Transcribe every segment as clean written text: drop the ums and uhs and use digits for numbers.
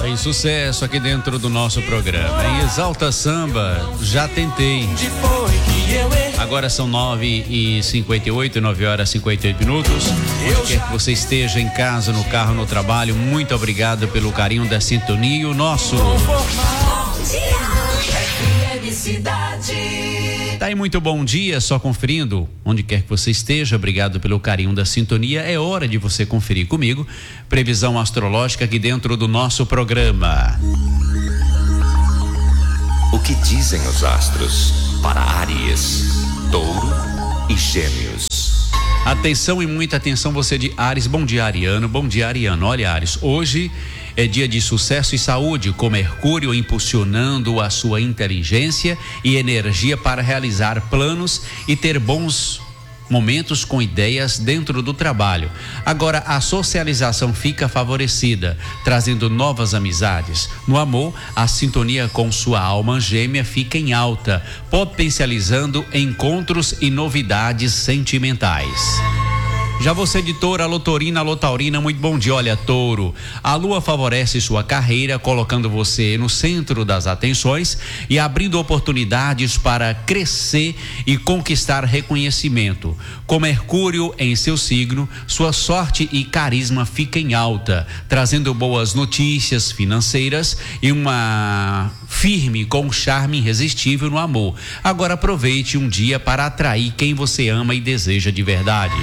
Aí, sucesso aqui dentro do nosso programa. Em Exalta Samba, já tentei. Agora são 9h58, 9h58. Onde quer que você esteja, em casa, no carro, no trabalho, muito obrigado pelo carinho da sintonia. O nosso tá aí, muito bom dia, só conferindo, onde quer que você esteja, obrigado pelo carinho da sintonia. É hora de você conferir comigo previsão astrológica aqui dentro do nosso programa. O que dizem os astros para Áries, Touro e Gêmeos? Atenção e muita atenção, você de Áries. Bom dia, Ariano. Bom dia, Ariano. Olha, Áries, hoje é dia de sucesso e saúde, com Mercúrio impulsionando a sua inteligência e energia para realizar planos e ter bons momentos com ideias dentro do trabalho. Agora, a socialização fica favorecida, trazendo novas amizades. No amor, a sintonia com sua alma gêmea fica em alta, potencializando encontros e novidades sentimentais. Já você de Touro, alô Taurina, alô Taurina, muito bom dia. Olha, Touro, a lua favorece sua carreira, colocando você no centro das atenções e abrindo oportunidades para crescer e conquistar reconhecimento. Com Mercúrio em seu signo, sua sorte e carisma ficam em alta, trazendo boas notícias financeiras e uma firme com charme irresistível no amor. Agora aproveite um dia para atrair quem você ama e deseja de verdade.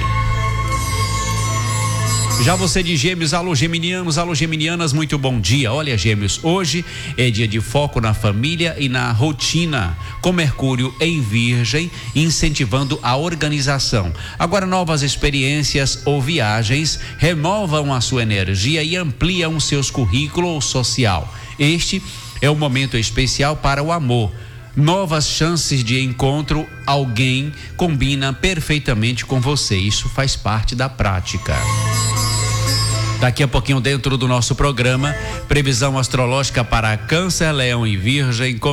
Já você de Gêmeos, alô geminianos, alô geminianas, muito bom dia. Olha, Gêmeos, hoje é dia de foco na família e na rotina, com Mercúrio em Virgem, incentivando a organização. Agora, novas experiências ou viagens renovam a sua energia e ampliam seus currículos social. Este é um momento especial para o amor. Novas chances de encontro, alguém combina perfeitamente com você. Isso faz parte da prática. Daqui a pouquinho, dentro do nosso programa, previsão astrológica para Câncer, Leão e Virgem.